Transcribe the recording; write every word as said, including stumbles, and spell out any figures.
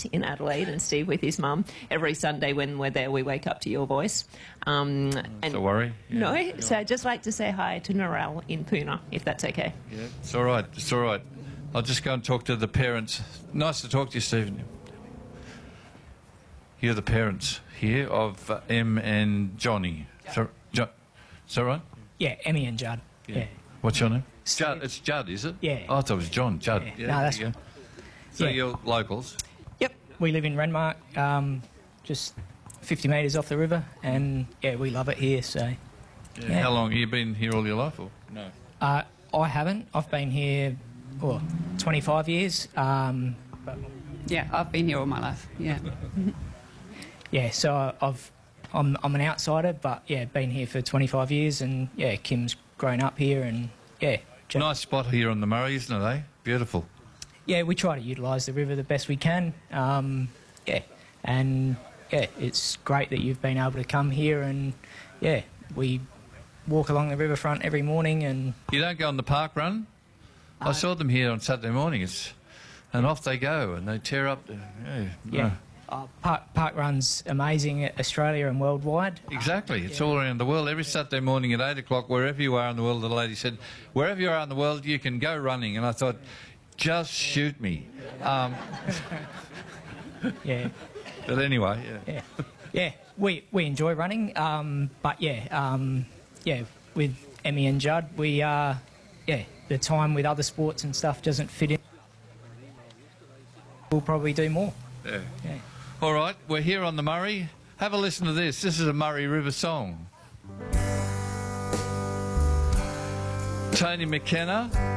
in Adelaide, and Steve with his mum. Every Sunday when we're there, we wake up to your voice. Um, and Don't worry. Yeah. No, so I'd just like to say hi to Narelle in Puna, if that's okay. Yeah, it's all right. It's all right. I'll just go and talk to the parents. Nice to talk to you, Stephen. You're the parents here of uh, Em and Johnny. So, jo is that right? Yeah, Emmy and Judd. Yeah. yeah. What's your name? Judd. It's Judd, is it? Yeah. Oh, I thought it was John. Judd. Yeah. Yeah, no, that's yeah. So yeah. you're locals? Yep. We live in Renmark, um, just fifty metres off the river, and yeah, we love it here. So. Yeah. Yeah. How long have you been here all your life? Or no. Uh, I haven't. I've been here, oh, twenty-five years. Um, but yeah, I've been here all my life. Yeah. yeah. So I've. I'm I'm an outsider, but yeah, been here for twenty-five years, and yeah, Kim's grown up here, and yeah. Nice spot here on the Murray, isn't it, eh? Beautiful. Yeah, we try to utilise the river the best we can. Um, yeah, and yeah, it's great that you've been able to come here, and yeah, we walk along the riverfront every morning. And you don't go on the park run? Uh, I saw them here on Saturday mornings, and off they go, and they tear up. The, yeah. yeah. No. Uh, park, park run's amazing at Australia and worldwide. Exactly. It's yeah. all around the world. Every Saturday morning at eight o'clock, wherever you are in the world, the lady said, wherever you are in the world, you can go running. And I thought, just shoot me. Um, yeah. But anyway, yeah. Yeah, yeah. We, we enjoy running, um, but yeah, um, yeah, with Emmy and Judd, we, uh, yeah, the time with other sports and stuff doesn't fit in. We'll probably do more. Yeah. Yeah. All right, we're here on the Murray. Have a listen to this. This is a Murray River song. Tony McKenna